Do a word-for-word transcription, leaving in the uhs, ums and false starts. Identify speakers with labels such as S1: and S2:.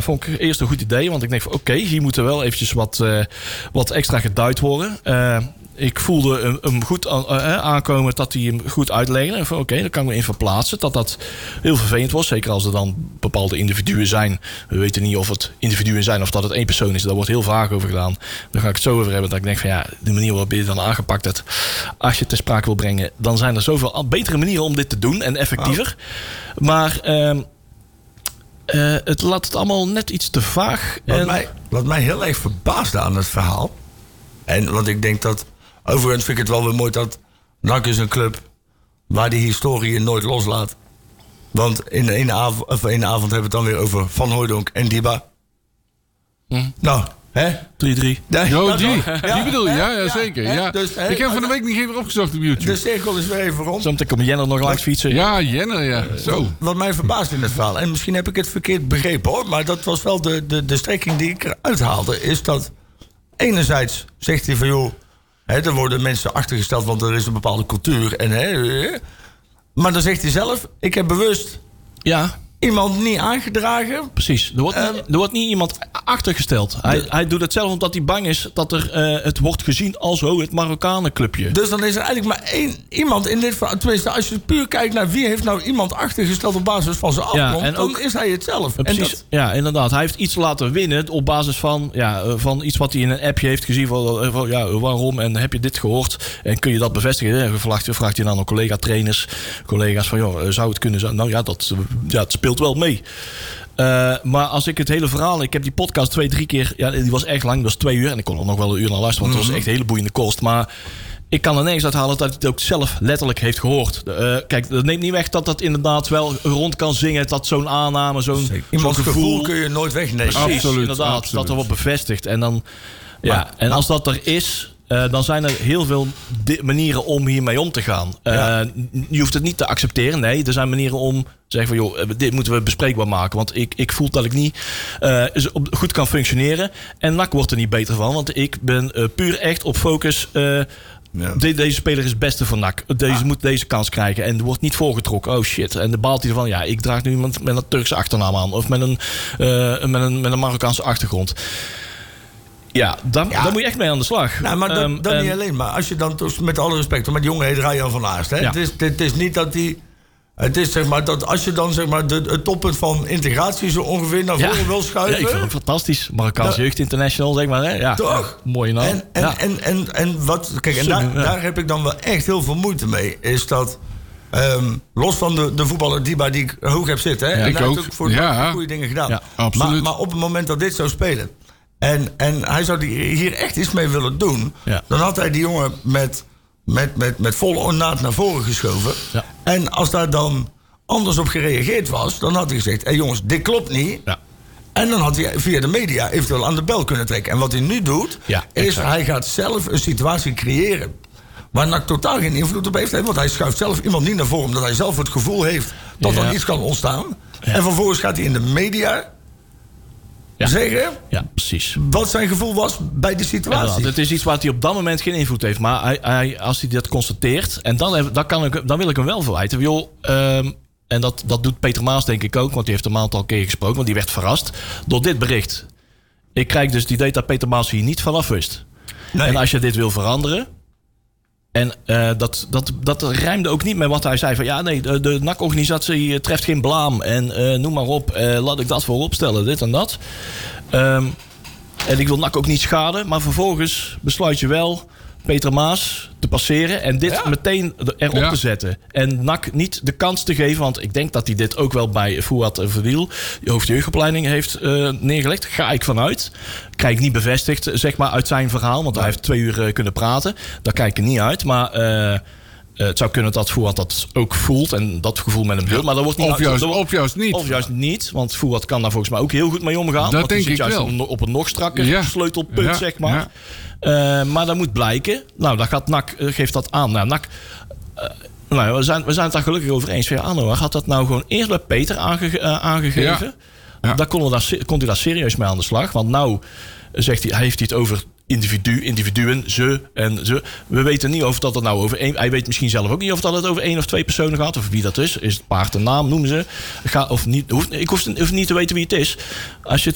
S1: vond ik eerst een goed idee. Want ik denk van oké, okay, hier moet er wel eventjes wat, uh, wat extra geduid worden. Uh, ik voelde hem goed aankomen dat hij hem goed uitlegde. En van oké, okay, dan kan ik me in verplaatsen. Dat dat heel vervelend was. Zeker als er dan bepaalde individuen zijn. We weten niet of het individuen zijn of dat het één persoon is. Daar wordt heel vaag over gedaan. Daar ga ik het zo over hebben. Dat ik denk van ja, de manier waarop je dan aangepakt hebt. Als je het ter sprake wil brengen. Dan zijn er zoveel betere manieren om dit te doen. En effectiever. Oh. Maar uh, uh, het laat het allemaal net iets te vaag.
S2: Wat,
S1: en...
S2: mij, wat mij heel erg verbaasde aan het verhaal. En want ik denk dat... Overigens vind ik het wel weer mooi dat N A C is een club waar die historie nooit loslaat. Want in één avond, of één avond hebben we het dan weer over Van Hooijdonk en Diba.
S1: Hm.
S2: Nou, hè?
S1: drie drie.
S3: Nee, oh, die. Ja, die bedoel je, ja, ja, zeker. Ja. Ja.
S2: Dus,
S3: ik heb van de week niet even opgezocht op YouTube.
S2: De cirkel is weer even rond.
S1: Zometeen komt Jenner nog langs fietsen.
S3: Ja, Jenner, ja. Zo.
S2: Wat, wat mij verbaast in het verhaal, en misschien heb ik het verkeerd begrepen hoor, maar dat was wel de, de, de strekking die ik eruit haalde, is dat enerzijds zegt hij van joh, hè, er worden mensen achtergesteld, want er is een bepaalde cultuur. En, hè, maar dan zegt hij zelf, ik heb bewust
S1: ja.
S2: iemand niet aangedragen.
S1: Precies. Er wordt, um, niet, er wordt niet iemand achtergesteld. Hij, de, hij doet het zelf omdat hij bang is dat er, uh, het wordt gezien als oh, het Marokkanenclubje.
S2: Dus dan is er eigenlijk maar één iemand in dit verhaal. Tenminste, als je puur kijkt naar wie heeft nou iemand achtergesteld op basis van zijn afkomst, ja, en ook, dan is hij het zelf.
S1: En precies,
S2: dat,
S1: ja, inderdaad. Hij heeft iets laten winnen op basis van, ja, van iets wat hij in een appje heeft gezien. Van, van, ja, waarom en heb je dit gehoord? En kun je dat bevestigen? Vraagt, vraagt hij dan aan collega-trainers, collega's van, joh, zou het kunnen zijn? Nou ja, dat, ja, het speelt wel mee. Uh, maar als ik het hele verhaal... Ik heb die podcast twee, drie keer... Ja, die was echt lang, dat was twee uur. En ik kon er nog wel een uur naar luisteren, want het was echt een hele boeiende kost. Maar ik kan er nergens uithalen dat hij het ook zelf letterlijk heeft gehoord. Uh, kijk, dat neemt niet weg dat dat inderdaad wel rond kan zingen. Dat zo'n aanname, zo'n,
S2: zo'n
S1: gevoel...
S2: gevoel kun je nooit wegnemen.
S1: Precies,
S3: absoluut,
S1: inderdaad.
S3: absoluut.
S1: Dat er wordt bevestigd. En, dan, ja, maar, en als dat er is... Uh, dan zijn er heel veel di- manieren om hiermee om te gaan. Uh, ja. Je hoeft het niet te accepteren. Nee, er zijn manieren om te zeggen van... joh, dit moeten we bespreekbaar maken. Want ik, ik voel dat ik niet uh, goed kan functioneren. En N A C wordt er niet beter van. Want ik ben uh, puur echt op focus... Uh, Ja. De, deze speler is het beste voor N A C. Deze ah. moet deze kans krijgen. En er wordt niet voorgetrokken. Oh shit. En dan baalt hij ervan. Ja, ik draag nu iemand met een Turkse achternaam aan. Of met een, uh, met een, met een Marokkaanse achtergrond. Ja, dan, ja, dan moet je echt mee aan de slag.
S2: Nou, maar dat, um, dat en... niet alleen. Maar als je dan, met alle respect, met die jongen heet Ryan van Aarst. Hè? Ja. Het, is, het is niet dat die... Het is zeg maar dat als je dan zeg maar de, het toppunt van integratie zo ongeveer naar voren ja. wil schuiven.
S1: Ja, ik vind het fantastisch. Marokkaanse
S2: ja.
S1: Jeugd International, zeg maar. Hè? Ja,
S2: toch?
S1: Ja, mooie naam.
S2: En, en, ja. en, en, en, wat, kijk, en daar, ja. daar heb ik dan wel echt heel veel moeite mee. Is dat, um, los van de, de voetballer Diba die ik hoog heb zitten. Hè,
S3: ja,
S2: en
S3: ik
S2: hij
S3: ook.
S2: heeft ook voor
S3: ja.
S2: goede dingen gedaan.
S3: Ja, absoluut.
S2: Maar, maar op het moment dat dit zou spelen. En, en hij zou die, hier echt iets mee willen doen. Ja. Dan had hij die jongen met, met, met, met volle ornaat naar voren geschoven. Ja. En als daar dan anders op gereageerd was, dan had hij gezegd: hé hey jongens, dit klopt niet. Ja. En dan had hij via de media eventueel aan de bel kunnen trekken. En wat hij nu doet, ja, is hij gaat zelf een situatie creëren waar N A C totaal geen invloed op heeft. Want hij schuift zelf iemand niet naar voren, omdat hij zelf het gevoel heeft dat ja. er iets kan ontstaan. Ja. En vervolgens gaat hij in de media ja. zeggen
S1: ja, precies.
S2: wat zijn gevoel was bij de situatie.
S1: Ja, het is iets waar hij op dat moment geen invloed heeft. Maar hij, hij, als hij dat constateert, en dan, dan, kan ik, dan wil ik hem wel verwijten. Joh, um, en dat, dat doet Peter Maas denk ik ook, want die heeft een aantal keer gesproken, want die werd verrast door dit bericht. Ik krijg dus het idee dat Peter Maas hier niet vanaf wist. Nee. En als je dit wil veranderen, en uh, dat, dat, dat rijmde ook niet met wat hij zei van ja, nee, de, de N A C-organisatie treft geen blaam en uh, noem maar op, uh, laat ik dat voorop stellen, dit en dat. Um, en ik wil N A C ook niet schaden, maar vervolgens besluit je wel Peter Maas te passeren en dit ja. meteen erop ja. te zetten. En N A C niet de kans te geven, want ik denk dat hij dit ook wel bij Fouad Verdiel, de hoofdjeugdopleiding, heeft uh, neergelegd. Ga ik vanuit. Krijg ik niet bevestigd, zeg maar, uit zijn verhaal, want ja. hij heeft twee uur uh, kunnen praten. Daar kijk ik er niet uit, maar Uh, Uh, het zou kunnen dat Fouad dat ook voelt en dat gevoel met hem deelt. Maar dat wordt niet
S3: of, juist, uit, of juist niet.
S1: Of juist niet, want Fouad kan daar volgens mij ook heel goed mee omgaan.
S3: Dat
S1: want
S3: denk
S1: zit
S3: ik
S1: juist
S3: wel.
S1: Op, op een nog strakker ja. sleutelpunt, ja. zeg maar. Ja. Uh, maar dat moet blijken. Nou, dan gaat N A C, uh, geeft dat aan. Nou, N A C, uh, nou, we, zijn, we zijn het daar gelukkig over eens. Ja, Anno, had dat nou gewoon eerst bij Peter aange, uh, aangegeven? Ja. Ja. Dan kon, daar, kon hij daar serieus mee aan de slag. Want nou zegt hij, hij heeft hij het over individu, individuen, ze en ze. We weten niet of dat het nou over één. Hij weet misschien zelf ook niet of dat het over één of twee personen gaat. Of wie dat is. Is het paard een naam, noemen ze. Ga, of niet, hoef, ik hoef, hoef niet te weten wie het is. Als je